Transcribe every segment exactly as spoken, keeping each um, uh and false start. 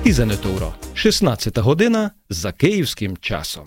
tizenöt óra, шістнадцята година за київським часом.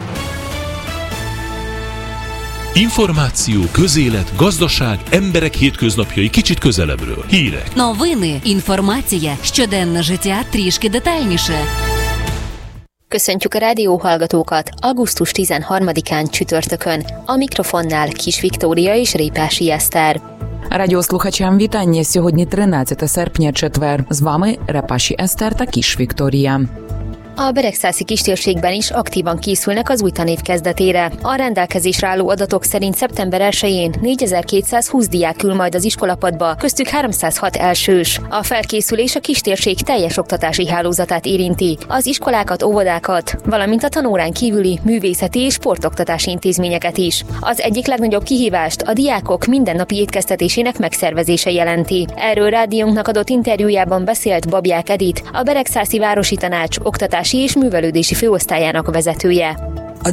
Információ, közélet, gazdaság, emberek hétköznapjai kicsit közelebbről. Hírek. Новини, інформація, щоденне життя трішки детальніше. Köszöntjük a rádióhallgatókat augusztus tizenharmadikán csütörtökön. A mikrofonnál Kis Viktória és Répási Eszter. Радіослухачам вітання. Сьогодні тринадцяте серпня, четвер. З вами Репаші Eszter та Kis Viktória. A Beregszászi kistérségben is aktívan készülnek az új tanév kezdetére. A rendelkezésre álló adatok szerint szeptember elsején négyezer-kétszázhúsz diák ül majd az iskolapadba, köztük háromszázhat elsős. A felkészülés a kistérség teljes oktatási hálózatát érinti, az iskolákat, óvodákat, valamint a tanórán kívüli művészeti és sportoktatási intézményeket is. Az egyik legnagyobb kihívást a diákok mindennapi étkeztetésének megszervezése jelenti. Erről rádiónknak adott interjújában beszélt Babják Edith, a Beregszászi Városi Tanács oktatási és művelődési főosztályának vezetője.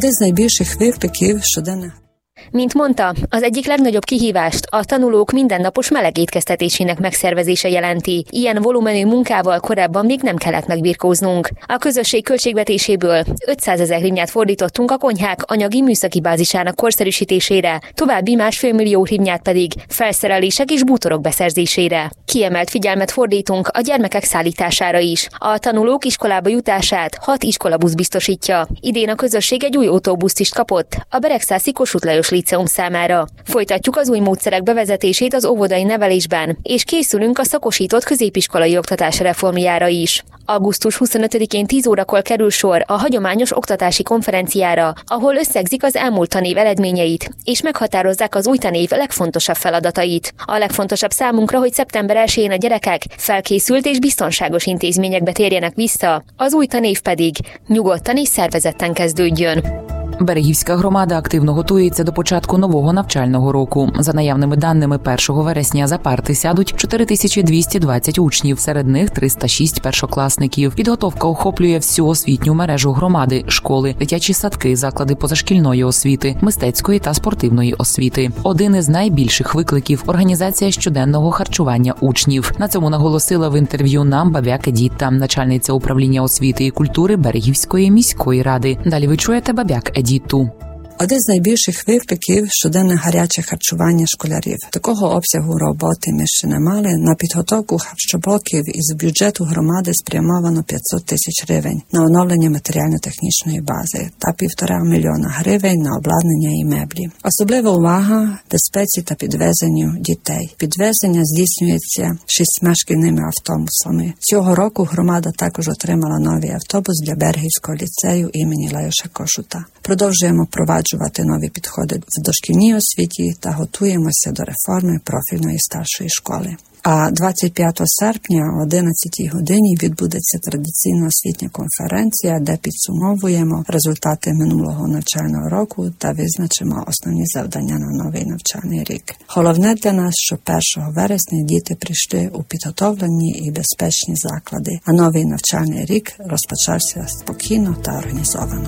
Mint mondta, az egyik legnagyobb kihívást a tanulók mindennapos meleg étkeztetésének megszervezése jelenti. Ilyen volumenű munkával korábban még nem kellett megbirkóznunk. A közösség költségvetéséből ötszázezer hrivnyát fordítottunk a konyhák anyagi műszaki bázisának korszerűsítésére, további másfél millió hrivnyát pedig felszerelések és bútorok beszerzésére. Kiemelt figyelmet fordítunk a gyermekek szállítására is. A tanulók iskolába jutását hat iskolabusz biztosítja. Idén a közösség egy új autóbuszt is kapott, a Beregszászi Kossuth Lajos Líceum számára. Folytatjuk az új módszerek bevezetését az óvodai nevelésben, és készülünk a szakosított középiskolai oktatás reformjára is. augusztus huszonötödikén tíz órakor kerül sor a hagyományos oktatási konferenciára, ahol összegzik az elmúlt tanév eredményeit, és meghatározzák az új tanév legfontosabb feladatait. A legfontosabb számunkra, hogy szeptember elsején a gyerekek felkészült és biztonságos intézményekbe térjenek vissza, az új tanév pedig nyugodtan és szervezetten kezdődjön. Берегівська громада активно готується до початку нового навчального року. За наявними даними, першого вересня за парти сядуть чотири тисячі двісті двадцять учнів, серед них триста шість першокласників. Підготовка охоплює всю освітню мережу громади, школи, дитячі садки, заклади позашкільної освіти, мистецької та спортивної освіти. Один із найбільших викликів – організація щоденного харчування учнів. На цьому наголосила в інтерв'ю нам Бабяк Едith, начальниця управління освіти і культури Берегівської міської ради. Далі ви чуєте Бабяк Едith. Один з найбільших викликів – щоденне гаряче харчування школярів. Такого обсягу роботи ми ще не мали. На підготовку харчоблоків із бюджету громади спрямовано п'ятсот тисяч гривень на оновлення матеріально-технічної бази та півтора мільйона гривень на обладнання і меблі. Особлива увага – безпеці та підвезенню дітей. Підвезення здійснюється шістьма шкільними автобусами. Цього року громада також отримала новий автобус для Берегівського ліцею імені Лайоша Кошута. Продовжуємо впроваджувати нові підходи в дошкільній освіті та готуємося до реформи профільної старшої школи. А двадцять п'ятого серпня о одинадцятій годині відбудеться традиційна освітня конференція, де підсумовуємо результати минулого навчального року та визначимо основні завдання на новий навчальний рік. Головне для нас, що першого вересня діти прийшли у підготовлені і безпечні заклади, а новий навчальний рік розпочався спокійно та організовано.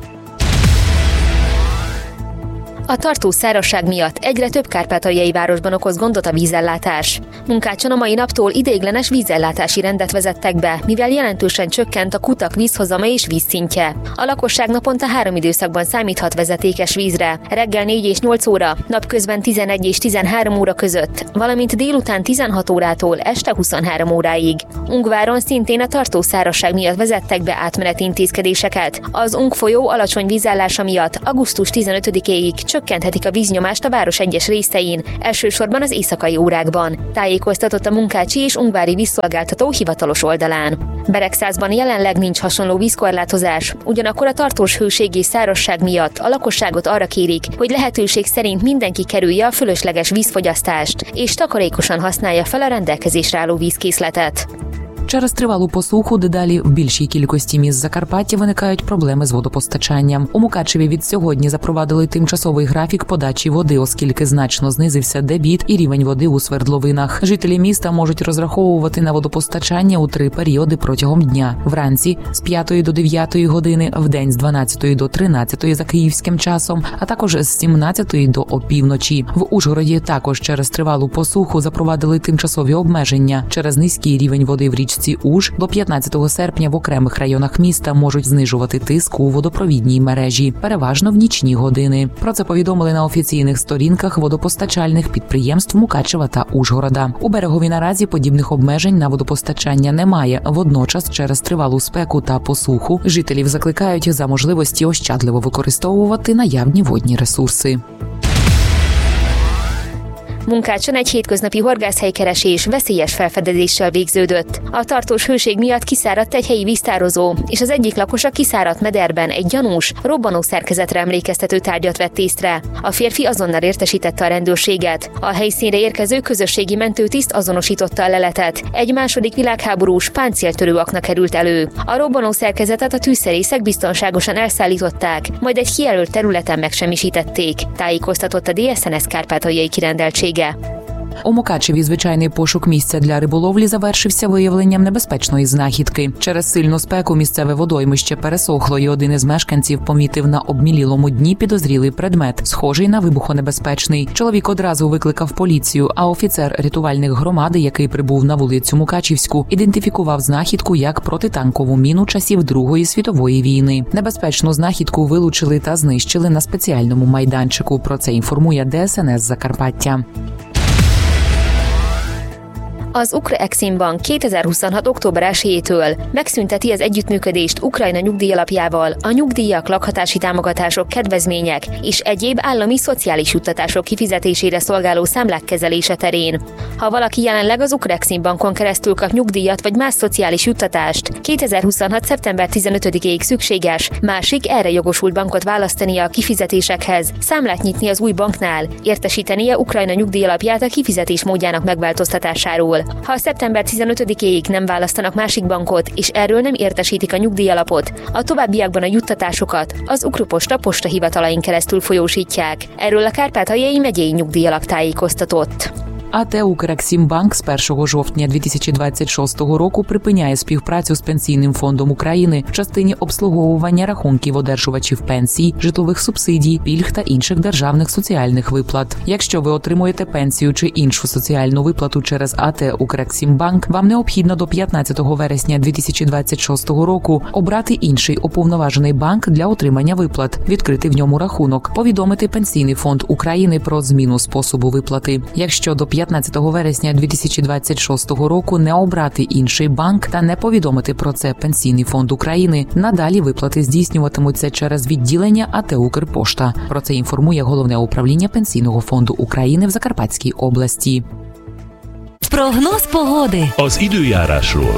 A tartó szárazság miatt egyre több kárpátaljai városban okoz gondot a vízellátás. Munkácson a mai naptól ideiglenes vízellátási rendet vezettek be, mivel jelentősen csökkent a kutak vízhozama és vízszintje. A lakosság naponta három időszakban számíthat vezetékes vízre, reggel négy és nyolc óra, napközben tizenegy és tizenhárom óra között, valamint délután tizenhat órától este huszonhárom óráig. Ungváron szintén a tartó szárazság miatt vezettek be átmeneti intézkedéseket. Az Ung folyó alacsony vízállása miatt augusztus tizenötödikéig csökkenthetik a víznyomást a város egyes részein, elsősorban az éjszakai órákban, tájékoztatott a Munkácsi és Ungvári vízszolgáltató hivatalos oldalán. Beregszászban jelenleg nincs hasonló vízkorlátozás, ugyanakkor a tartós hőség és szárazság miatt a lakosságot arra kérik, hogy lehetőség szerint mindenki kerülje a fölösleges vízfogyasztást, és takarékosan használja fel a rendelkezésre álló vízkészletet. Через тривалу посуху дедалі в більшій кількості міст Закарпаття виникають проблеми з водопостачанням. У Мукачеві від сьогодні запровадили тимчасовий графік подачі води, оскільки значно знизився дебіт і рівень води у свердловинах. Жителі міста можуть розраховувати на водопостачання у три періоди протягом дня. Вранці з п'ятої до дев'ятої години, вдень з дванадцятої до тринадцятої за київським часом, а також з сімнадцятої до опівночі. В Ужгороді також через тривалу посуху запровадили тимчасові обмеження через низький рівень води в річці річці Уж до п'ятнадцятого серпня в окремих районах міста можуть знижувати тиск у водопровідній мережі, переважно в нічні години. Про це повідомили на офіційних сторінках водопостачальних підприємств Мукачева та Ужгорода. У Берегові наразі подібних обмежень на водопостачання немає. Водночас, через тривалу спеку та посуху, жителів закликають за можливості ощадливо використовувати наявні водні ресурси. Munkácson egy hétköznapi horgászhelykeresés veszélyes felfedezéssel végződött. A tartós hőség miatt kiszáradt egy helyi víztározó, és az egyik lakos a kiszáradt mederben egy gyanús, robbanó szerkezetre emlékeztető tárgyat vett észre. A férfi azonnal értesítette a rendőrséget. A helyszínre érkező közösségi mentőtiszt azonosította a leletet. Egy második világháborús páncéltörő akna került elő. A robbanó szerkezetet a tűzszerészek biztonságosan elszállították, majd egy kijelölt területen megsemmisítették, tájékoztatott a dé es en es kárpátaljai kirendeltség. У Мукачеві звичайний пошук місця для риболовлі завершився виявленням небезпечної знахідки. Через сильну спеку місцеве водоймище пересохло, і один із мешканців помітив на обмілілому дні підозрілий предмет, схожий на вибухонебезпечний. Чоловік одразу викликав поліцію, а офіцер рятувальних громади, який прибув на вулицю Мукачівську, ідентифікував знахідку як протитанкову міну часів Другої світової війни. Небезпечну знахідку вилучили та знищили на спеціальному майданчику. Про це інформує дé es en es Закарпаття. Az Ukr-Exim-Bank kétezer-huszonhat. október elsejétől megszünteti az együttműködést Ukrajna nyugdíjalapjával a nyugdíjak, lakhatási támogatások, kedvezmények és egyéb állami szociális juttatások kifizetésére szolgáló számlák kezelése terén. Ha valaki jelenleg az Ukr-Exim-Bankon keresztül kap nyugdíjat vagy más szociális juttatást, kétezer-huszonhat. szeptember tizenötödikéig szükséges másik erre jogosult bankot választania a kifizetésekhez, számlát nyitni az új banknál, értesítenie Ukrajna nyugdíjalapját a kifizetés módjának megváltoztatásáról. Ha szeptember tizenötödikéig nem választanak másik bankot, és erről nem értesítik a nyugdíjalapot, a továbbiakban a juttatásokat az Ukruposta postahivatalain keresztül folyósítják. Erről a Kárpátaljai megyei nyugdíjalap tájékoztatott. АТ «Укрексімбанк» з першого жовтня дві тисячі двадцять шостого року припиняє співпрацю з Пенсійним фондом України в частині обслуговування рахунків одержувачів пенсій, житлових субсидій, пільг та інших державних соціальних виплат. Якщо ви отримуєте пенсію чи іншу соціальну виплату через АТ «Укрексімбанк», вам необхідно до п'ятнадцятого вересня дві тисячі двадцять шостого року обрати інший уповноважений банк для отримання виплат, відкрити в ньому рахунок, повідомити Пенсійний фонд України про зміну способу виплати. Якщо до п'ятнадцятого вересня дві тисячі двадцять шостого року не обрати інший банк та не повідомити про це Пенсійний фонд України, надалі виплати здійснюватимуться через відділення АТ «Укрпошта». Про це інформує Головне управління Пенсійного фонду України в Закарпатській області. Прогноз pogody. Az időjárásról.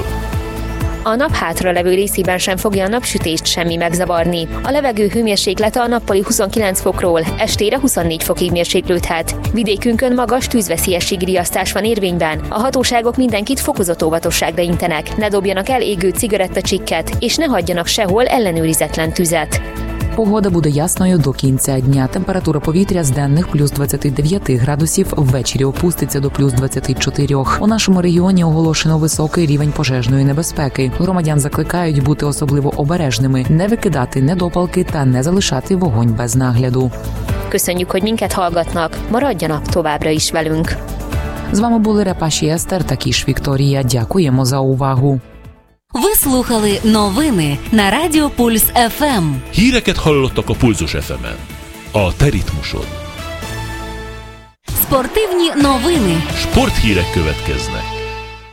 A nap hátralevő részében sem fogja a napsütést semmi megzavarni. A levegő hőmérséklete a nappali huszonkilenc fokról estére huszonnégy fokig mérséklődhet. Vidékünkön magas tűzveszélyességi riasztás van érvényben. A hatóságok mindenkit fokozott óvatosságra intenek. Ne dobjanak el égő cigarettacsikket, és ne hagyjanak sehol ellenőrizetlen tüzet. Погода буде ясною до кінця дня. Температура повітря з денних плюс двадцять дев'ять градусів, ввечері опуститься до плюс двадцять чотири. У нашому регіоні оголошено високий рівень пожежної небезпеки. Громадян закликають бути особливо обережними, не викидати недопалки та не залишати вогонь без нагляду. Köszönjük, hogy minket hallgatnak. Maradjanak továbbra is velünk. З вами були Репаші Естер та Кіш Вікторія. Дякуємо за увагу. Ви слухали новини на Радіо Пульс еф ем. Híreket hallottak a Pulzus еф емен. A te ritmusod. Спортивні новини. Sporthírek következnek.